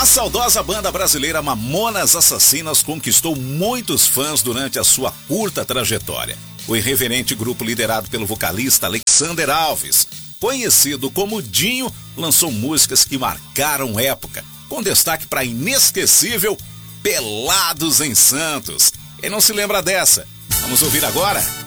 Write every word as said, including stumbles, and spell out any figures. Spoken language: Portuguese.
A saudosa banda brasileira Mamonas Assassinas conquistou muitos fãs durante a sua curta trajetória. O irreverente grupo liderado pelo vocalista Alexander Alves, conhecido como Dinho, lançou músicas que marcaram época, com destaque para a inesquecível Pelados em Santos. Quem não se lembra dessa? Vamos ouvir agora?